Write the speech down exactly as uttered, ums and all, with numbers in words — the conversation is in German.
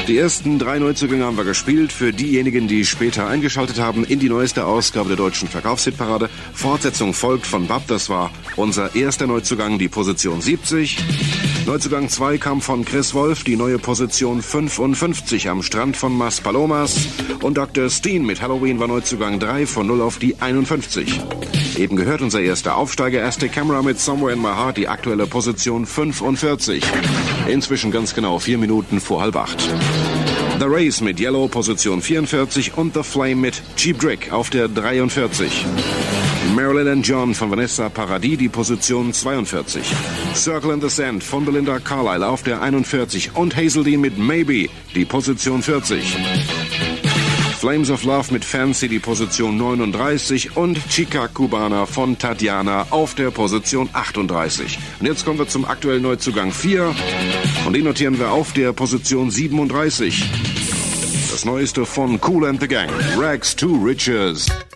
Die ersten drei Neuzugänge haben wir gespielt. Für diejenigen, die später eingeschaltet haben, in die neueste Ausgabe der deutschen Verkaufshitparade. Fortsetzung folgt von Bab. Das war unser erster Neuzugang, die Position siebzig. Neuzugang zwei kam von Chris Wolf, die neue Position fünfundfünfzig am Strand von Mas Palomas. Und Doktor Steen mit Halloween war Neuzugang drei von null auf die einundfünfzig. Eben gehört unser erster Aufsteiger, Aztec Camera mit Somewhere in My Heart, die aktuelle Position fünfundvierzig. Inzwischen ganz genau vier Minuten vor halb acht. The Race mit Yellow, Position vierundvierzig und The Flame mit Cheap Trick auf der dreiundvierzig. Marilyn and John von Vanessa Paradis, die Position zweiundvierzig. Circle in the Sand von Belinda Carlisle auf der einundvierzig und Hazel Dean mit Maybe, die Position vierzig. Flames of Love mit Fancy, die Position neununddreißig und Chica Cubana von Tatjana auf der Position achtunddreißig. Und jetzt kommen wir zum aktuellen Neuzugang vier und den notieren wir auf der Position siebenunddreißig. Das Neueste von Kool and the Gang, Rags to Riches.